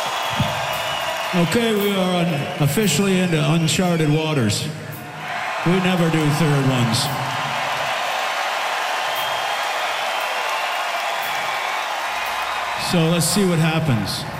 Okay, we are officially into uncharted waters. We never do third ones. So let's see what happens.